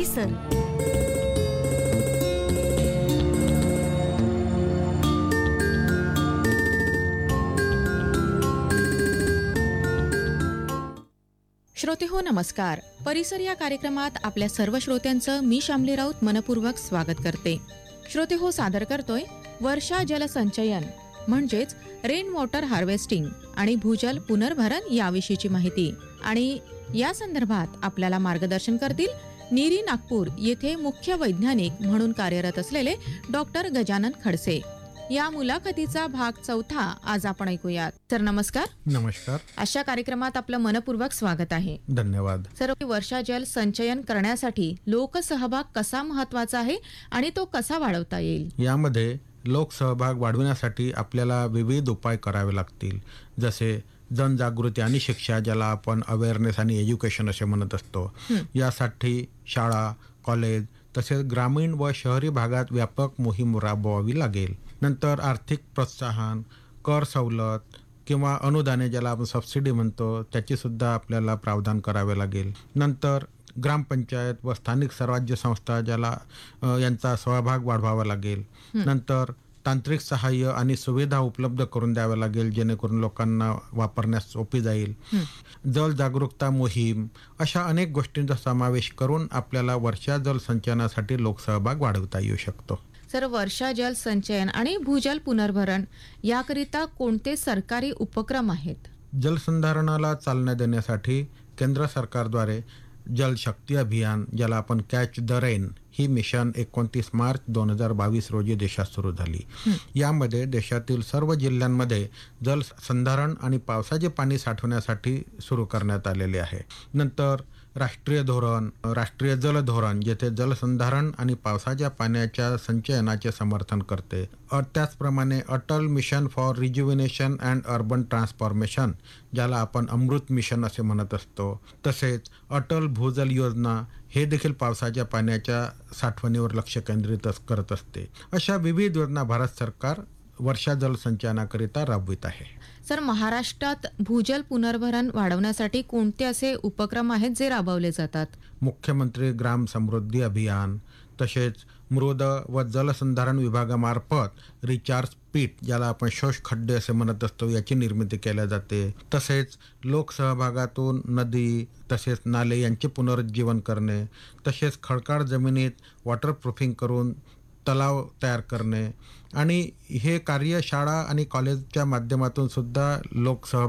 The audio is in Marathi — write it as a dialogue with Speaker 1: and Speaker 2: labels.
Speaker 1: परिसर.
Speaker 2: श्रोते हो नमस्कार. परिसर या कार्यक्रमात आपल्या सर्व श्रोत्यांचं मी शामली राऊत मनपूर्वक स्वागत करते. श्रोते हो सादर करतोय वर्षा जलसंचयन म्हणजेच रेन वॉटर हार्वेस्टिंग आणि भूजल पुनर्भरण याविषयीची माहिती. आणि या संदर्भात आपल्याला मार्गदर्शन करतील नीरी नागपूर येथे मुख्य वैज्ञानिक म्हणून कार्यरत असलेले डॉक्टर गजानन खडसे. या मुलाखतीचा भाग 4 आज आपण ऐकूयात. तर नमस्कार.
Speaker 3: नमस्कार.
Speaker 2: अशा कार्यक्रमात आपलं मनपूर्वक स्वागत आहे.
Speaker 3: धन्यवाद.
Speaker 2: सर, वर्षा जल संचयन करण्यासाठी लोकसहभाग कसा महत्वाचा आहे आणि तो कसा वाढवता येईल?
Speaker 3: यामध्ये लोकसहभाग वाढविण्यासाठी आपल्याला विविध उपाय करावे लागतील, जसे जनजागृती आणि शिक्षा, ज्याला आपण अवेअरनेस आणि एज्युकेशन असे म्हणत असतो. यासाठी शाळा, कॉलेज तसेच ग्रामीण व शहरी भागात व्यापक मोहीम राबवावी लागेल. नंतर आर्थिक प्रोत्साहन, कर सवलत किंवा अनुदाने, ज्याला आपण सबसिडी म्हणतो, त्याची सुद्धा आपल्याला प्रावधान करावे लागेल. नंतर ग्रामपंचायत व स्थानिक स्वराज्य संस्था, ज्याला यांचा सहभाग वाढवावा लागेल. नंतर तांत्रिक सहाय्य आणि सुविधा उपलब्ध करून द्याव्या लागेल, जेणेकरून लोकांना वापरण्यास सोपी जाईल. जल जागरूकता मोहीम, अशा अनेक गोष्टींचा समावेश करून आपल्याला वर्षा जल संचयनासाठी लोकसहभाग वाढवता येऊ शकतो.
Speaker 2: सर, वर्षा जल संचयन आणि भूजल पुनर्भरण याकरिता कोणते सरकारी उपक्रम आहेत?
Speaker 3: जलसंधारणाला चालना देण्यासाठी केंद्र सरकारद्वारे जलशक्ती अभियान, ज्याला आपण catch the rain, he mission 29 March 2022 रोजी देशात सुरू झाली. यामध्ये देशातील सर्व जिल्ह्यांमध्ये जलसंधारण आणि पावसाचे पाणी साठवण्यासाठी सुरू करण्यात आलेले आहे. नंतर राष्ट्रीय जल धोरण, जेथे जलसंधारण आणि पावसाच्या पाण्याच्या संचयनाचे समर्थन करते. त्याचप्रमाणे Atal mission for रिज्युव्हिनेशन and urban transformation, ज्याला आपण अमृत मिशन असे म्हणत असतो. तसेच अटल भूजल योजना, हे देखील पावसाच्या पाण्याच्या साठवणीवर लक्ष केंद्रित करत असते. अशा विविध योजना भारत सरकार वर्षा जल संचयनाकरिता राबवित आहे.
Speaker 2: सर, महाराष्ट्रात भूजल पुनर्भरण वाढवण्यासाठी कोणते असे उपक्रम आहेत जे राबवले जातात?
Speaker 3: मुख्यमंत्री ग्राम समृद्धी अभियान, तसेच मृद व जलसंधारण विभागामार्फत रिचार्ज पीट, ज्याला आपण शोष खड्डे असे म्हणत असतो, याची निर्मिती केल्या जाते. तसेच लोकसहभागातून नदी तसेच नाले यांचे पुनरुज्जीवन करणे, तसेच खडकाळ जमिनीत वॉटरप्रूफिंग करून तलाव तयार करणे, आणि हे कार्य शाळा आणि कॉलेजच्या माध्यमातून सुद्धा लोकसहभाग